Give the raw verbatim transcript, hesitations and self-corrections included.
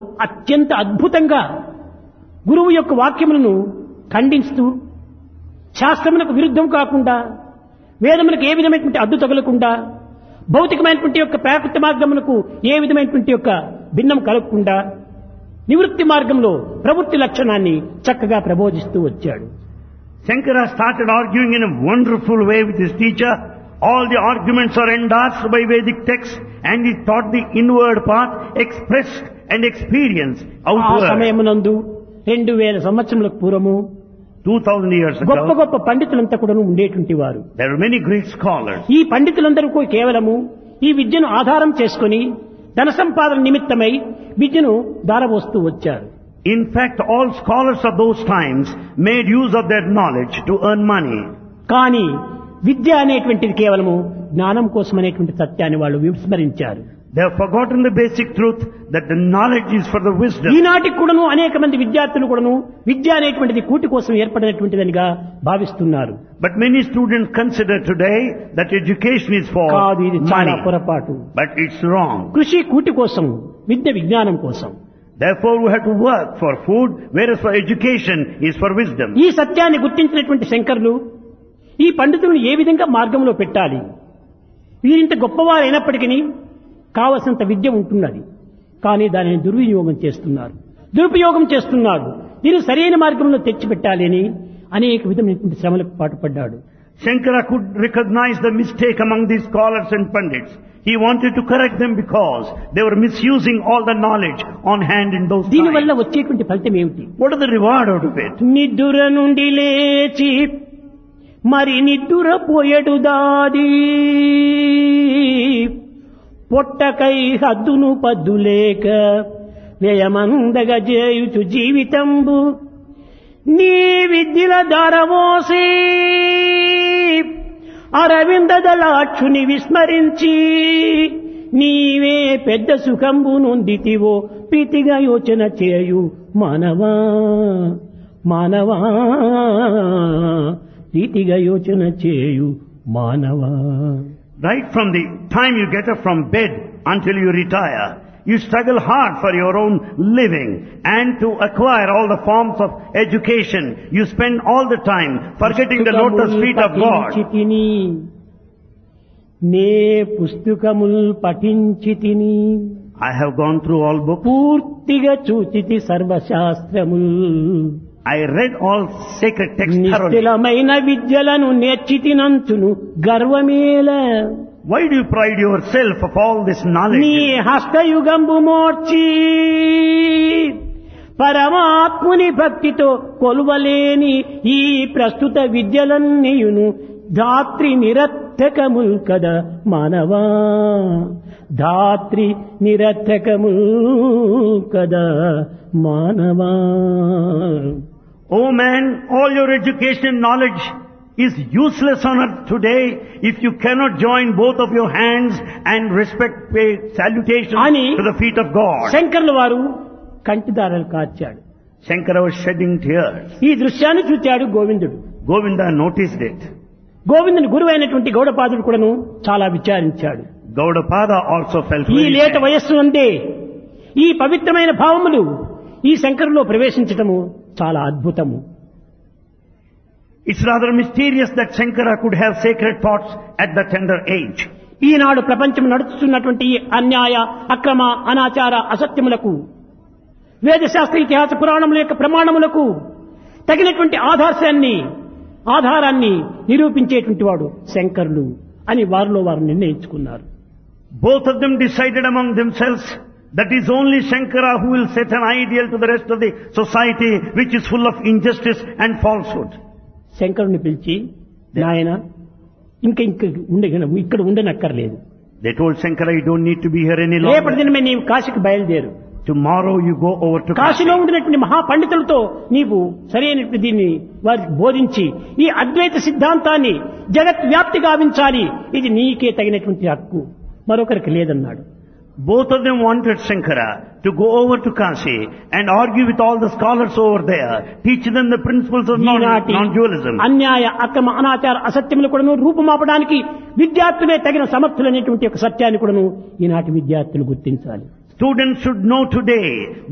అత్యంత అద్భుతంగా గురువు యొక్క వాక్యములను ఖండిస్తూ శాస్త్రములకు విరుద్ధం కాకుండా వేదములకు ఏ విధమైనటువంటి అడ్డు తగలకుండా భౌతికమైనటువంటి యొక్క ప్రాకృత మార్గములకు ఏ విధమైనటువంటి యొక్క భిన్నం కలగకుండా నివృత్తి మార్గంలో ప్రవృత్తి లక్షణాన్ని చక్కగా ప్రబోధిస్తూ వచ్చాడు. Shankara started arguing in a wonderful way with his teacher. All the arguments are endorsed by Vedic texts, and he taught the inward path expressed and experienced ఆ outward. సమయమునందు రెండు వేల సంవత్సరములకు పూర్వము Two thousand years గొప్ప ago, గొప్ప పండితులంతా కూడా ఉండేటువంటి వారు. there were many great scholars. ఈ పండితులందరూ కూడా కేవలము ఈ విద్యను ఆధారం చేసుకుని ధన సంపాదన నిమిత్తమై విద్యను దారబోస్తూ వచ్చారు. In fact, all scholars of those times made use of their knowledge to earn money. కానీ విద్య అనేటువంటిది కేవలము జ్ఞానం కోసం అనేటువంటి సత్యాన్ని వాళ్ళు విస్మరించారు. They have forgotten the basic truth that the knowledge is for the wisdom. ఈనాటికి కూడాను అనేక మంది విద్యార్థులు కూడాను విద్య అనేటువంటిది కూటి కోసం ఏర్పడినటువంటిదనిగా భావిస్తున్నారు. But many students consider today that education is for కాదు, ఇది చాలా money. పొరపాటు. But it's wrong. కృషి కూటి కోసం, విద్య విజ్ఞానం కోసం. Therefore we have to work for food, whereas for education is for wisdom. ఈ సత్యాన్ని గుర్తించినటువంటి శంకరులు ఈ పండితులను ఏ విధంగా మార్గంలో పెట్టాలి, వీరింత గొప్పవారు అయినప్పటికీ కావలసినంత విద్య ఉంటున్నది, కానీ దానిని దుర్వినియోగం చేస్తున్నారు, దురుపయోగం చేస్తున్నారు. దీన్ని సరైన మార్గంలో తెచ్చిపెట్టాలి అని అనేక విధమైనటువంటి శ్రమలకు పాటుపడ్డాడు. Shankara could recognize the mistake among these scholars and pandits. He wanted to correct them because they were misusing all the knowledge on hand in those దీనివల్ల times. వచ్చేటువంటి ఫలితం ఏమిటి? What is the reward out of it? నిద్దుర నుండి లేచి మరి నిద్దుర పోయడు దాది, పొట్టకై హద్దును పద్దులేక వ్యయమందగ చేయుచు జీవితంబు నీ విద్యల దారవోసి అరవిందదలాక్షుని విస్మరించి నీవే పెద్ద సుఖంబు నొందితివో ప్రీతిగా యోచన చేయు మానవా మానవా ప్రీతిగా యోచన చేయు మానవా. Right from the time you get up from bed until you retire, you struggle hard for your own living and to acquire all the forms of education. You spend all the time forgetting the lotus feet of God. పఠించితిని, నే పుస్తకముల్ పఠించితిని, I have gone through all books. పూర్తిగా చూచితి సర్వశాస్త్రముల్, I read all sacred texts thoroughly. నిశ్చలమైన విద్యలను నేర్చితినంచును గర్వమేల, Why do you pride yourself of all this knowledge? నీ హస్తయుగంబు మోర్చి పరమాత్ముని భక్తితో కొలువలేని ఈ ప్రస్తుత విద్యలన్నీయును ధాత్రి నిరర్థకముల్ కదా మానవా, ధాత్రి నిరర్థకముల్ కదా మానవా. Oh man, all your education and knowledge is useless on earth today if you cannot join both of your hands and respect, pay salutation Ani- to the feet of God. శంకర్ల వారు కంటిదారలు కార్చాడు. Shankara was shedding tears. ఈ దృశ్యాన్ని చూచాడు గోవిందుడు. Govinda noticed it. గోవిందుని గురువైనటువంటి గౌడపాదుడు కూడాను చాలా విచారించాడు. Gaudapada also felt ఈ very లేత sad. వయస్సు అందే ఈ పవిత్రమైన భావములు ఈ శంకరులో ప్రవేశించటము చాలా అద్భుతము. It's rather mysterious that Shankara could have sacred thoughts at the tender age. ఈనాడు ప్రపంచం నడుస్తున్నటువంటి ఈ అన్యాయ అక్రమ అనాచార అసత్యములకు వేదశాస్త్ర ఇతిహాస పురాణముల యొక్క ప్రమాణములకు తగినటువంటి ఆధారాన్ని ఆధారాన్ని నిరూపించేటువంటి వాడు శంకరులు అని వారిలో వారు నిర్ణయించుకున్నారు. Both of them decided among themselves that is only Shankara who will set an ideal to the rest of the society which is full of injustice and falsehood. శంకరుని పిలిచి, నాయన ఇంకా ఇంకా ఉండే ఇక్కడ ఉండనక్కర్లేదు, They told Shankara, you don't need to be here any రేపటి longer. దినమే నీవు కాశీకి బయలుదేరు, Tomorrow you go over to Kashi. కాశీలో ఉండినటువంటి మహాపండితులతో నీవు సరైన దీన్ని వారికి బోధించి ఈ అద్వైత సిద్ధాంతాన్ని జగత్ వ్యాప్తి గావించాలి, ఇది నీకే తగినటువంటి హక్కు, మరొకరికి లేదన్నాడు. Both of them wanted Shankara to go over to Kashi and argue with all the scholars over there, teach them the principles of non- ఈనాటి non-dualism. అన్యాయ అక్రమ అనాచార అసత్యములు కూడాను రూపుమాపడానికి విద్యార్థులే తగిన సమర్థులనేటువంటి ఒక సత్యాన్ని కూడాను ఈనాటి విద్యార్థులు గుర్తించాలి. Students should know today